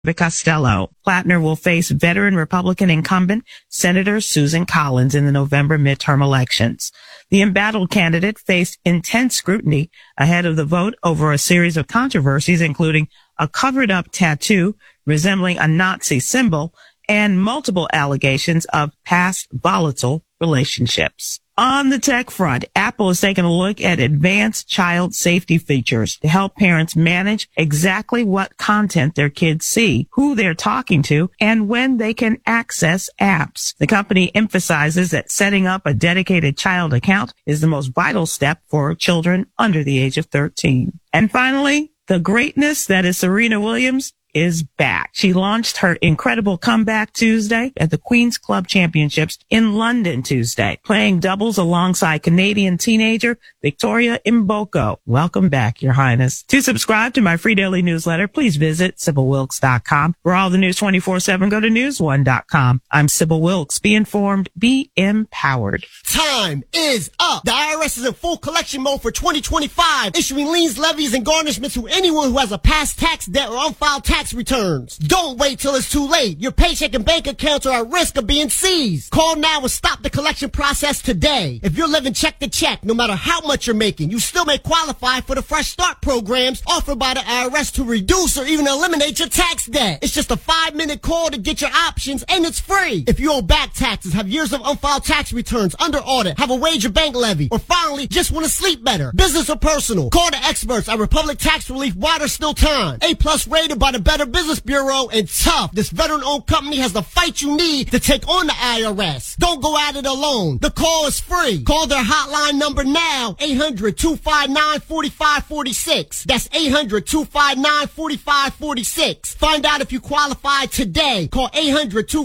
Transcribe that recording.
Costello. Plattner will face veteran Republican incumbent Senator Susan Collins in the November midterm elections. The embattled candidate faced intense scrutiny ahead of the vote over a series of controversies, including a covered-up tattoo resembling a Nazi symbol and multiple allegations of past volatile relationships. On the tech front, Apple is taking a look at advanced child safety features to help parents manage exactly what content their kids see, who they're talking to, and when they can access apps. The company emphasizes that setting up a dedicated child account is the most vital step for children under the age of 13. And finally, the greatness that is Serena Williams is back. She launched her incredible comeback Tuesday at the Queen's Club Championships in London Tuesday, playing doubles alongside Canadian teenager Victoria Mboko. Welcome back, Your Highness. To subscribe to my free daily newsletter, please visit SybylWilkes.com. For all the news 24/7, go to newsone.com. I'm Sybil Wilkes. Be informed, be empowered. Time is up. The IRS is in full collection mode for 2025, issuing liens, levies, and garnishments to anyone who has a past tax debt or unfiled tax returns. Don't wait till it's too late. Your paycheck and bank accounts are at risk of being seized. Call now and stop the collection process today. If you're living check to check, no matter how much you're making, you still may qualify for the Fresh Start programs offered by the IRS to reduce or even eliminate your tax debt. It's just a 5-minute call to get your options, and it's free. If you owe back taxes, have years of unfiled tax returns, under audit, have a wage or bank levy, or finally just want to sleep better, business or personal, call the experts at Republic Tax Relief while there's still time. A+ rated by the Better Business Bureau, and tough. This veteran-owned company has the fight you need to take on the IRS. Don't go at it alone. The call is free. Call their hotline number now, 800-259-4546. That's 800-259-4546. Find out if you qualify today. Call 800-259-4546.